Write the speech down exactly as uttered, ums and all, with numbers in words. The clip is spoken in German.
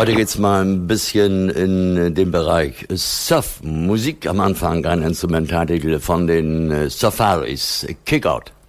Heute geht's mal ein bisschen in den Bereich Surf-Musik. Am Anfang ein Instrumentaltitel von den Safaris, Kick Out.